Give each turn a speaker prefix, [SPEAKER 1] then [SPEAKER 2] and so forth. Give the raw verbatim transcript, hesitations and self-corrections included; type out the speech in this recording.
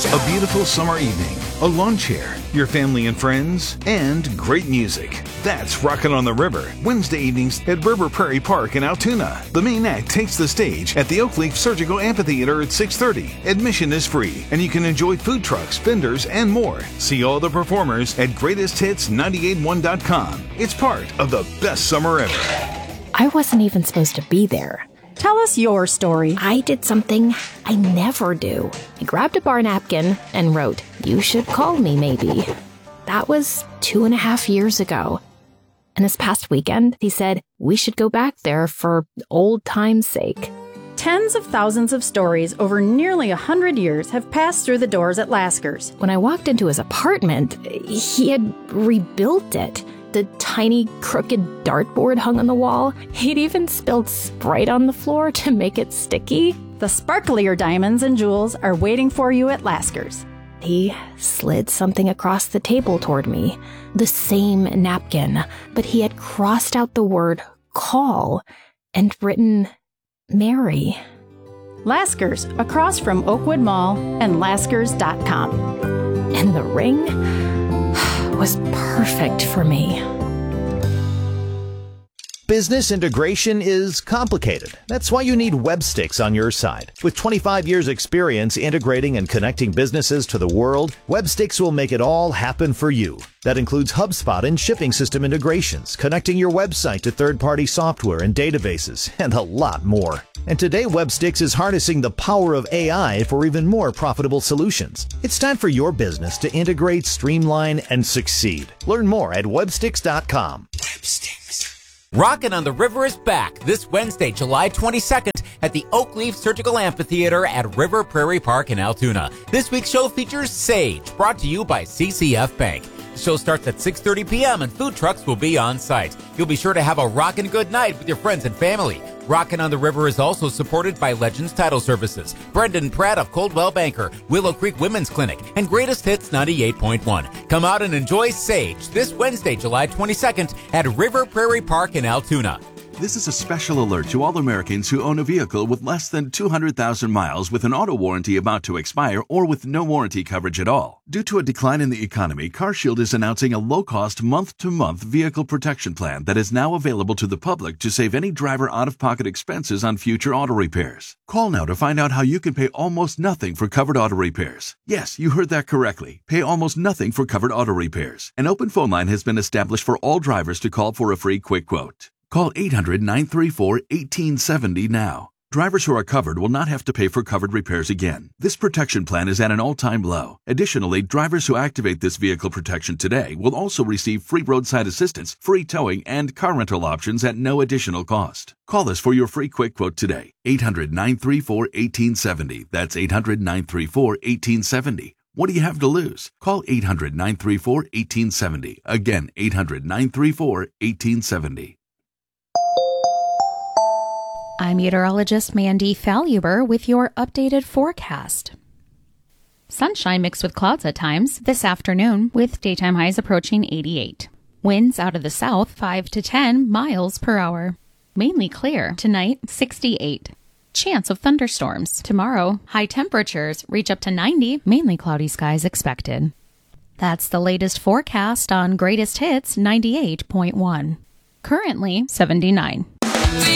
[SPEAKER 1] A beautiful summer evening, a lawn chair, your family and friends, and great music. That's Rockin' on the River, Wednesday evenings at River Prairie Park in Altoona. The main act takes the stage at the Oakleaf Surgical Amphitheater at six thirty. Admission is free, and you can enjoy food trucks, vendors, and more. See all the performers at greatest hits nine eight one dot com. It's part of the best summer ever.
[SPEAKER 2] I wasn't even supposed to be there.
[SPEAKER 3] Tell us your story.
[SPEAKER 2] I did something I never do. I grabbed a bar napkin and wrote, "You should call me, maybe." That was two and a half years ago. And this past weekend, he said, we should go back there for old time's sake.
[SPEAKER 3] Tens of thousands of stories over nearly a hundred years have passed through the doors at Lasker's.
[SPEAKER 2] When I walked into his apartment, he had rebuilt it. The tiny, crooked dartboard hung on the wall. He'd even spilled Sprite on the floor to make it sticky.
[SPEAKER 3] The sparklier diamonds and jewels are waiting for you at Lasker's.
[SPEAKER 2] He slid something across the table toward me. The same napkin, but he had crossed out the word call and written Mary.
[SPEAKER 3] Lasker's, across from Oakwood Mall and Laskers dot com.
[SPEAKER 2] And the ring was perfect for me.
[SPEAKER 4] Business integration is complicated. That's why you need Webstix on your side. With twenty-five years experience integrating and connecting businesses to the world, Webstix will make it all happen for you. That includes HubSpot and shipping system integrations, connecting your website to third-party software and databases, and a lot more. And today, Webstix is harnessing the power of A I for even more profitable solutions. It's time for your business to integrate, streamline, and succeed. Learn more at Webstix dot com.
[SPEAKER 5] Webstix. Rockin' on the River is back this Wednesday, July twenty-second at the Oakleaf Surgical Amphitheater at River Prairie Park in Altoona. This week's show features Sage, brought to you by C C F Bank. The show starts at six thirty p.m. and food trucks will be on site. You'll be sure to have a rockin' good night with your friends and family. Rockin' on the River is also supported by Legends Title Services, Brendan Pratt of Coldwell Banker, Willow Creek Women's Clinic, and Greatest Hits ninety-eight point one. Come out and enjoy Sage this Wednesday, July twenty-second at River Prairie Park in Altoona.
[SPEAKER 6] This is a special alert to all Americans who own a vehicle with less than two hundred thousand miles with an auto warranty about to expire or with no warranty coverage at all. Due to a decline in the economy, CarShield is announcing a low-cost month-to-month vehicle protection plan that is now available to the public to save any driver out-of-pocket expenses on future auto repairs. Call now to find out how you can pay almost nothing for covered auto repairs. Yes, you heard that correctly. Pay almost nothing for covered auto repairs. An open phone line has been established for all drivers to call for a free quick quote. Call eight hundred, nine three four, one eight seven zero now. Drivers who are covered will not have to pay for covered repairs again. This protection plan is at an all-time low. Additionally, drivers who activate this vehicle protection today will also receive free roadside assistance, free towing, and car rental options at no additional cost. Call us for your free quick quote today. eight hundred, nine three four, one eight seven zero. That's eight hundred, nine three four, one eight seven zero. What do you have to lose? Call eight hundred, nine three four, one eight seven zero. Again, eight hundred, nine three four, one eight seven zero.
[SPEAKER 7] I'm meteorologist Mandy Faluber with your updated forecast. Sunshine mixed with clouds at times this afternoon with daytime highs approaching eighty-eight. Winds out of the south five to ten miles per hour. Mainly clear tonight, sixty-eight. Chance of thunderstorms. Tomorrow, high temperatures reach up to ninety, mainly cloudy skies expected. That's the latest forecast on Greatest Hits ninety-eight point one. Currently seventy-nine.